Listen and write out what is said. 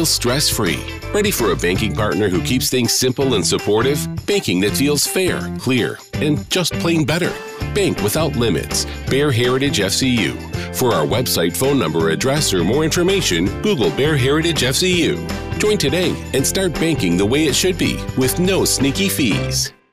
feels stress-free. Ready for a banking partner who keeps things simple and supportive? Banking that feels fair, clear, and just plain better. Bank without limits. Bear Heritage FCU. For our website, phone number, address, or more information, Google Bear Heritage FCU. Join today and start banking the way it should be with no sneaky fees.